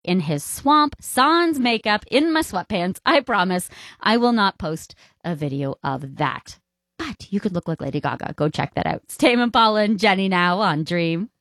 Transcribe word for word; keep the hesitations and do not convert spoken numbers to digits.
in his swamp, sans makeup, in my sweatpants. I promise I will not post a video of that. But you could look like Lady Gaga. Go check that out. It's Tame Impala and Jenny now on Dream.